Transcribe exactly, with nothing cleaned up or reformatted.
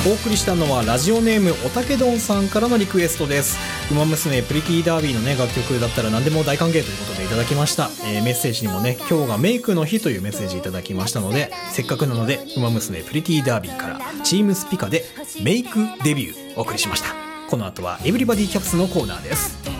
お送りしたのはラジオネームおたけどんさんからのリクエストです。ウマ娘プリティダービーのね楽曲だったら何でも大歓迎ということでいただきました。えー、メッセージにもね今日がメイクの日というメッセージいただきましたので、せっかくなのでウマ娘プリティダービーからチームスピカでメイクデビューお送りしました。この後はエブリバディキャプスのコーナーです。